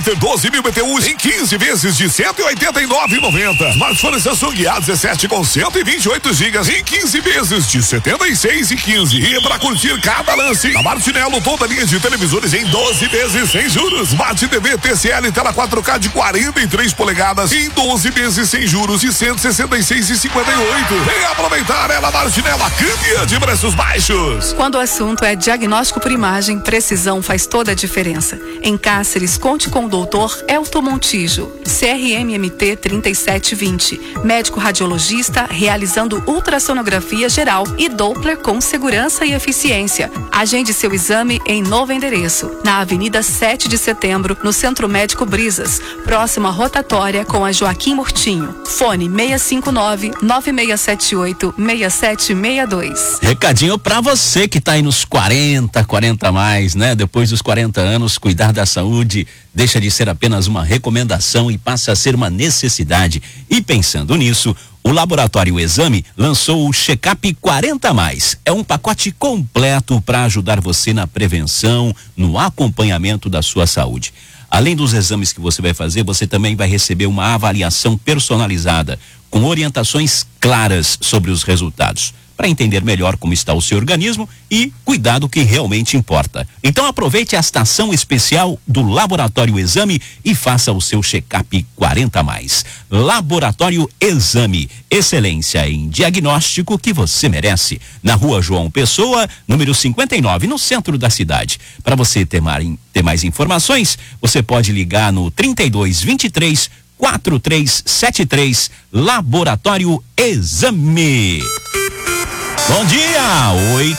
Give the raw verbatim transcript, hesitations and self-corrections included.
doze mil B T Us em quinze vezes de cento e oitenta e nove reais e noventa centavos. Smartphone Samsung A dezessete com cento e vinte e oito gigas em quinze vezes de setenta e seis reais e quinze centavos. E para curtir cada lance, na Martinello toda linha de televisores em doze vezes sem juros. Smart T V T C L tela quatro K de quarenta e três polegadas em doze vezes sem juros de cento e sessenta e seis reais e cinquenta e oito centavos. Vem aproveitar ela Martinello, a câmbia de preços baixos. Quando o assunto é diagnóstico por imagem, precisão faz toda a diferença. Em Cáceres, conte com o doutor Elton Montijo, C R M M T trinta e sete vinte, médico radiologista realizando ultrassonografia geral e Doppler com segurança e eficiência. Agende seu exame em novo endereço, na Avenida sete de Setembro, no Centro Médico Brisas, próximo à rotatória com a Joaquim Murtinho. Fone seis cinco nove, nove seis sete oito, seis sete seis dois. Recadinho pra você que tá aí nos quarenta, quarenta a mais, né? Depois dos quarenta anos, cuidar da saúde deixa de ser apenas uma recomendação e passa a ser uma necessidade. E pensando nisso, o Laboratório Exame lançou o Check-up quarenta a mais. É um pacote completo para ajudar você na prevenção, no acompanhamento da sua saúde. Além dos exames que você vai fazer, você também vai receber uma avaliação personalizada, com orientações claras sobre os resultados, para entender melhor como está o seu organismo e cuidar do que realmente importa. Então aproveite esta ação especial do Laboratório Exame e faça o seu check-up quarenta a mais. Laboratório Exame, excelência em diagnóstico que você merece. Na Rua João Pessoa, número cinquenta e nove, no centro da cidade. Para você ter mais, ter mais informações, você pode ligar no trinta e dois, vinte e três, quatro três sete três, Laboratório Exame. Bom dia, oito